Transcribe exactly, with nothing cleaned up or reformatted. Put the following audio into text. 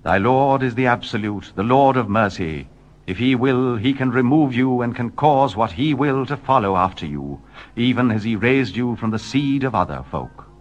Thy Lord is the absolute, the Lord of mercy. If he will, he can remove you and can cause what he will to follow after you, even as he raised you from the seed of other folk.